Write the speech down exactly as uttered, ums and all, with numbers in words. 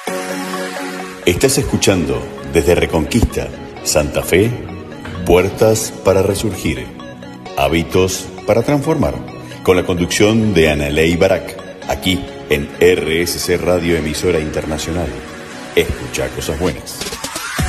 Estás escuchando desde Reconquista, Santa Fe, Puertas para Resurgir, Hábitos para Transformar, con la conducción de Analey Barak, aquí en R S C Radio, emisora internacional. Escucha cosas buenas.